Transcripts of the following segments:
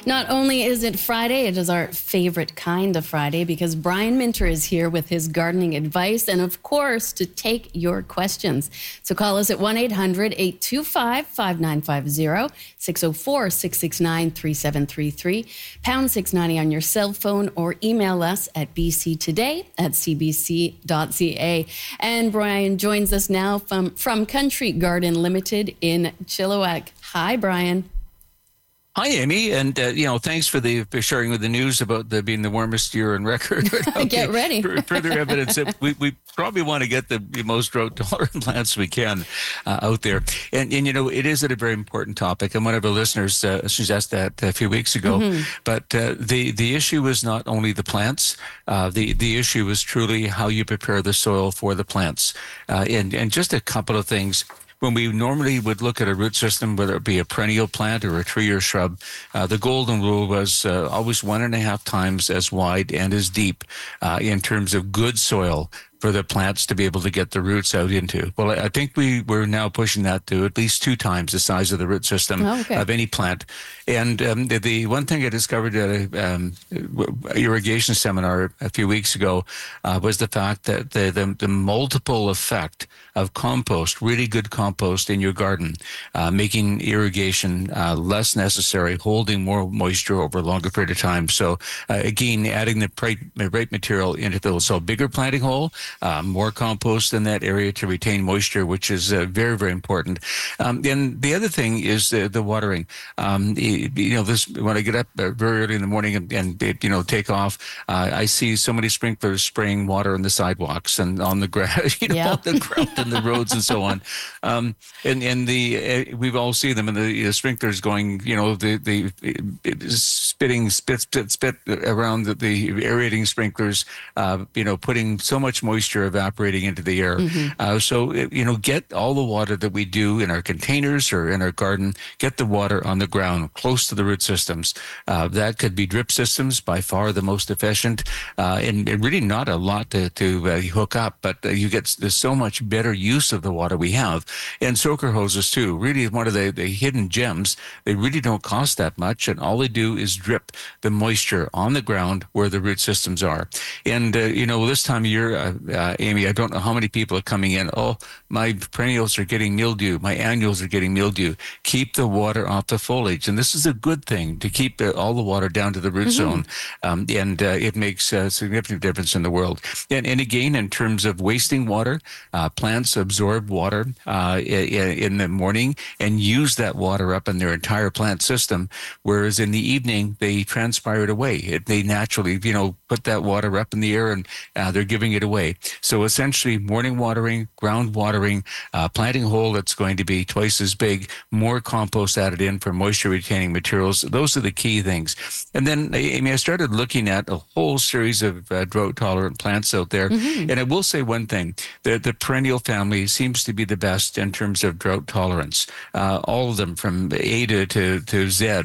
Not only is it Friday, it is our favorite kind of Friday because Brian Minter is here with his gardening advice and, of course, to take your questions. So call us at 1-800-825-5950, 604-669-3733, pound 690 on your cell phone, or email us at bctoday@cbc.ca. And Brian joins us now from Country Garden Limited in Chilliwack. Hi, Brian. Hi, Amy, and thanks for sharing with the news about being the warmest year on record. Get ready. Further evidence that we probably want to get the most drought-tolerant plants we can out there. And it is a very important topic. And one of our listeners suggested that a few weeks ago. Mm-hmm. But the issue is not only the plants. The issue is truly how you prepare the soil for the plants. And just a couple of things. When we normally would look at a root system, whether it be a perennial plant or a tree or shrub, the golden rule was always 1.5 times as wide and as deep in terms of good soil for the plants to be able to get the roots out into. Well, I think we're now pushing that to at least 2 times the size of the root system of any plant. And the one thing I discovered at an irrigation seminar a few weeks ago was the fact that the multiple effect of compost, really good compost in your garden, making irrigation less necessary, holding more moisture over a longer period of time. So again, adding the right material into the bigger planting hole, more compost in that area to retain moisture, which is very, very important. And the other thing is the watering. This when I get up very early in the morning and take off, I see so many sprinklers spraying water on the sidewalks and on the grass, on the ground and the roads and so on. We've all seen them, and the sprinklers going, the spit around the aerating sprinklers, putting so much moisture evaporating into the air. Mm-hmm. Get all the water that we do in our containers or in our garden, get the water on the ground, close to the root systems. That could be drip systems, by far the most efficient, and really not a lot to hook up, but there's so much better use of the water we have. And soaker hoses too, really one of the hidden gems. They really don't cost that much, and all they do is drip the moisture on the ground where the root systems are. And, this time of year, Amy, I don't know how many people are coming in. Oh, my perennials are getting mildew. My annuals are getting mildew. Keep the water off the foliage. And this is a good thing, to keep all the water down to the root zone. And it makes a significant difference in the world. And again, in terms of wasting water, plants absorb water in the morning and use that water up in their entire plant system, whereas in the evening, they transpire it away. They naturally, put that water up in the air and they're giving it away. So essentially, morning watering, ground watering, planting hole that's going to be twice as big, more compost added in for moisture retaining materials. Those are the key things. And then, Amy, I started looking at a whole series of drought tolerant plants out there. Mm-hmm. And I will say one thing, the perennial family seems to be the best in terms of drought tolerance. All of them from A to Z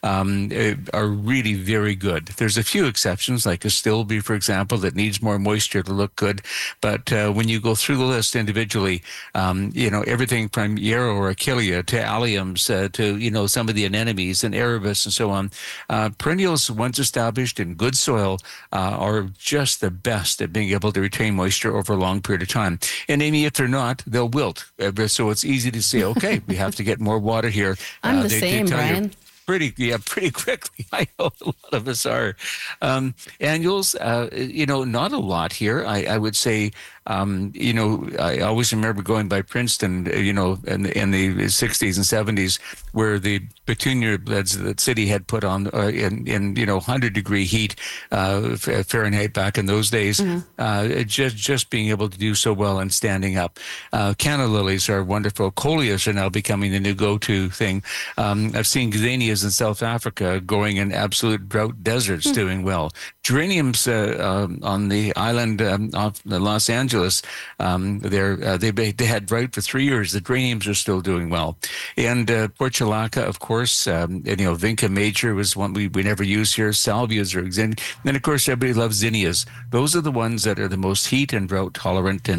are really very good. There's a few exceptions, like Astilbe, for example, that needs more moisture to look good. But when you go through the list individually, everything from Yarrow or Achillea to alliums to, some of the anemones and Erebus and so on, perennials, once established in good soil, are just the best at being able to retain moisture over a long period of time. And Amy, if they're not, they'll wilt. So it's easy to say, okay, we have to get more water here. I'm the same, Brian. Pretty quickly. I know a lot of us are. Annuals, not a lot here. I would say, I always remember going by Princeton, in the 60s and 70s, where the petunia beds that the city had put on in 100-degree heat Fahrenheit back in those days, mm-hmm. just being able to do so well and standing up. Canna lilies are wonderful. Coleus are now becoming the new go-to thing. I've seen gazanias in South Africa going in absolute drought deserts, doing well. Geraniums on the island of Los Angeles, they had drought for 3 years. The geraniums are still doing well. And portulaca, of course, Vinca major was one we never use here. Salvias are and then, of course, everybody loves zinnias. Those are the ones that are the most heat and drought tolerant and